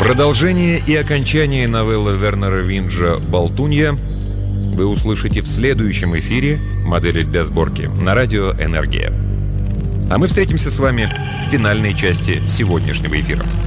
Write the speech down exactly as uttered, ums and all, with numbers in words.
Продолжение и окончание новеллы Вернера Винджа «Болтунья» вы услышите в следующем эфире «Модели для сборки» на радио «Энергия». А мы встретимся с вами в финальной части сегодняшнего эфира.